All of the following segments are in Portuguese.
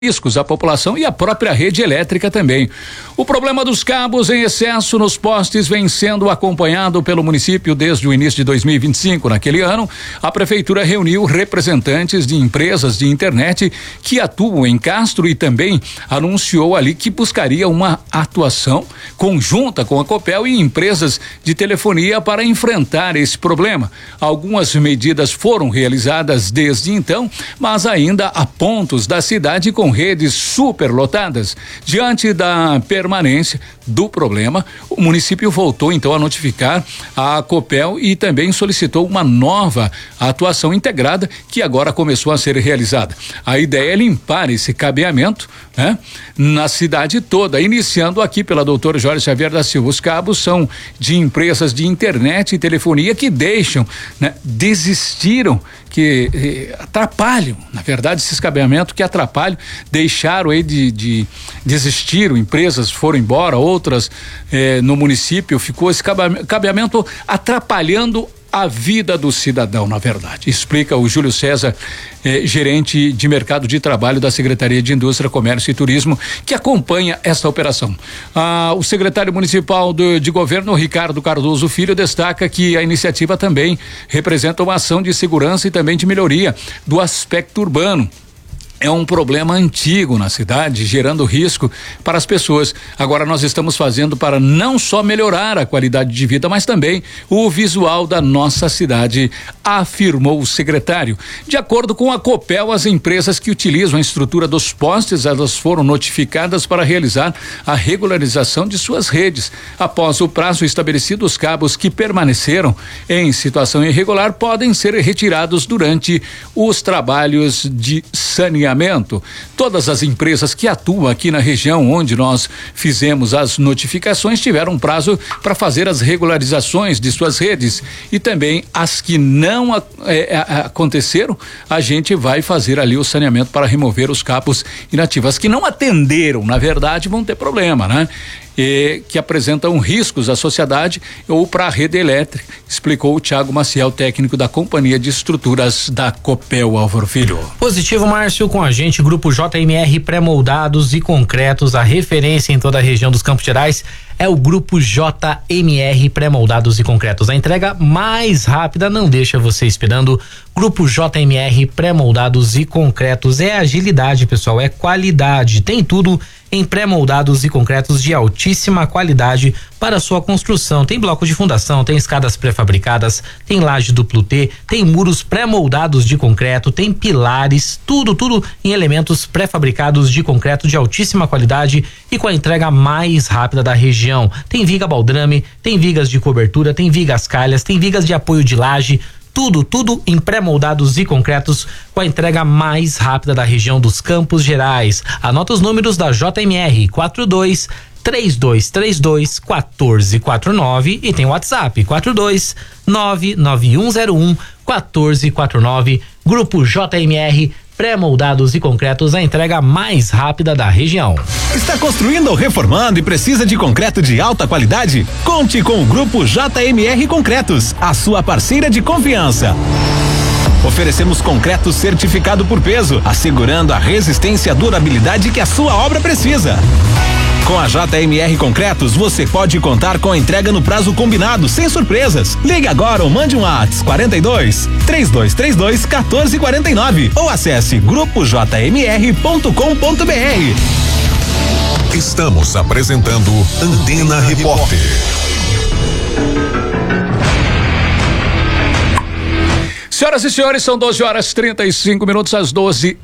riscos à população e à própria rede elétrica também. O problema dos cabos em excesso nos postes vem sendo acompanhado pelo município desde o início de 2025. Naquele ano, a prefeitura reuniu representantes de empresas de internet que atuam em Castro e também anunciou ali que buscaria uma atuação conjunta com a Copel e empresas de telefonia para enfrentar esse problema. Algumas medidas foram realizadas desde então, mas ainda há pontos da cidade com redes superlotadas. Diante da permanência do problema, o município voltou então a notificar a Copel e também solicitou uma nova atuação integrada que agora começou a ser realizada. A ideia é limpar esse cabeamento, né, na cidade toda, iniciando aqui pela doutora Jorge Xavier da Silva. Os cabos são de empresas de internet e telefonia que deixam, né, desistiram, que atrapalham, na verdade, esses cabeamentos que atrapalham, deixaram aí de existir, empresas foram embora, outras no município, ficou esse cabeamento atrapalhando a vida do cidadão, na verdade. Explica o Júlio César, gerente de mercado de trabalho da Secretaria de Indústria, Comércio e Turismo, que acompanha esta operação. O secretário municipal de governo, Ricardo Cardoso Filho, destaca que a iniciativa também representa uma ação de segurança e também de melhoria do aspecto urbano. É um problema antigo na cidade, gerando risco para as pessoas. Agora nós estamos fazendo para não só melhorar a qualidade de vida, mas também o visual da nossa cidade, afirmou o secretário. De acordo com a Copel, as empresas que utilizam a estrutura dos postes, elas foram notificadas para realizar a regularização de suas redes. Após o prazo estabelecido, os cabos que permaneceram em situação irregular podem ser retirados durante os trabalhos de saneamento. Todas as empresas que atuam aqui na região onde nós fizemos as notificações tiveram prazo para fazer as regularizações de suas redes, e também as que não aconteceram, a gente vai fazer ali o saneamento para remover os cabos inativos. As que não atenderam, na verdade, vão ter problema, né? Que apresentam riscos à sociedade ou para a rede elétrica, explicou o Thiago Maciel, técnico da Companhia de Estruturas da Copel, Álvaro Filho. Positivo, Márcio, com a gente, Grupo JMR Pré-Moldados e Concretos, a referência em toda a região dos Campos Gerais é o Grupo JMR Pré-Moldados e Concretos. A entrega mais rápida não deixa você esperando. Grupo JMR Pré-Moldados e Concretos é agilidade, pessoal, é qualidade, tem tudo em pré-moldados e concretos de altíssima qualidade para sua construção. Tem bloco de fundação, tem escadas pré-fabricadas, tem laje duplo T, tem muros pré-moldados de concreto, tem pilares, tudo em elementos pré-fabricados de concreto de altíssima qualidade e com a entrega mais rápida da região. Tem viga baldrame, tem vigas de cobertura, tem vigas calhas, tem vigas de apoio de laje, tudo em pré-moldados e concretos com a entrega mais rápida da região dos Campos Gerais. Anota os números da JMR: 42-3232-1449 e tem o WhatsApp 42-99101-1449. Grupo JMR Pré-moldados e concretos, a entrega mais rápida da região. Está construindo ou reformando e precisa de concreto de alta qualidade? Conte com o Grupo JMR Concretos, a sua parceira de confiança. Oferecemos concreto certificado por peso, assegurando a resistência e a durabilidade que a sua obra precisa. Com a JMR Concretos, você pode contar com a entrega no prazo combinado, sem surpresas. Ligue agora ou mande um WhatsApp 42-3232-1449 ou acesse grupojmr.com.br. Estamos apresentando Antena Repórter. Senhoras e senhores, são 12h35, às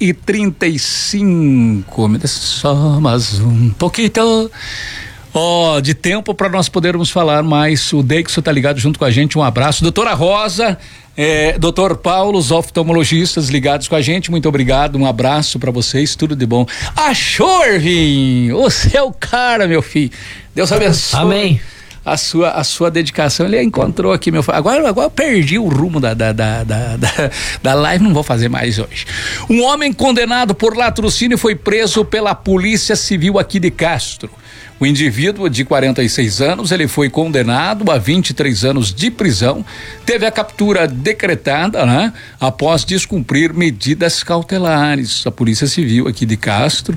12h35. Me dê só mais um pouquinho de tempo para nós podermos falar mais. O Deixo tá ligado junto com a gente. Um abraço. Doutora Rosa, doutor Paulo, os oftalmologistas ligados com a gente. Muito obrigado. Um abraço para vocês. Tudo de bom. Achou, Ervin? Você é o cara, meu filho. Deus abençoe. Amém. a sua dedicação. Ele encontrou aqui, agora eu perdi o rumo da live, não vou fazer mais hoje. Um homem condenado por latrocínio foi preso pela Polícia Civil aqui de Castro. O indivíduo de 46 anos, ele foi condenado a 23 anos de prisão, teve a captura decretada, né? Após descumprir medidas cautelares. A Polícia Civil aqui de Castro